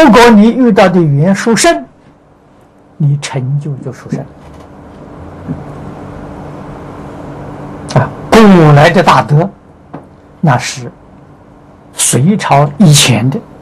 果你遇到的缘殊胜，你成就殊胜。古来的大德，那是隋朝以前的